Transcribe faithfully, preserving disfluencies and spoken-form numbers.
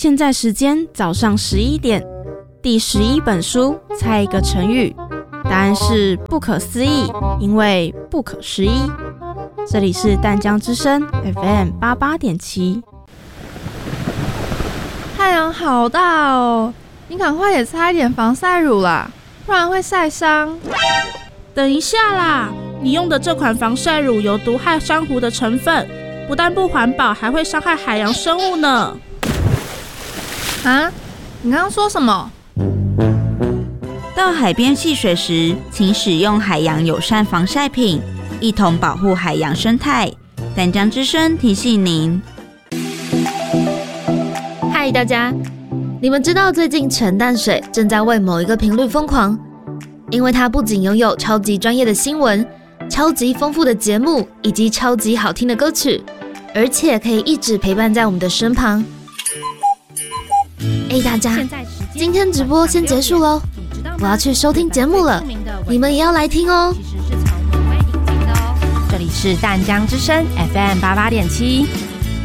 现在时间早上十一点，第十一本书，猜一个成语。答案是不可思议，因为不可思议。这里是淡江之声 F M 八八点七。 太阳好大哦，你赶快也擦一点防晒乳啦，不然会晒伤。 等一下啦，你用的这款防晒乳有毒害珊瑚的成分，不但不环保，还会伤害海洋生物呢。 啊？你刚刚说什么？ 到海边戏水时，请使用海洋友善防晒品，一同保护海洋生态。淡江之声提醒您。 嗨，大家，你们知道最近陈淡水正在为某一个频率疯狂，因为它不仅拥有超级专业的新闻、超级丰富的节目以及超级好听的歌曲，而且可以一直陪伴在我们的身旁。哎，大家，今天直播先结束咯，我要去收听节目了，你们也要来听哦。 这里是淡江之声 F M 八八点七。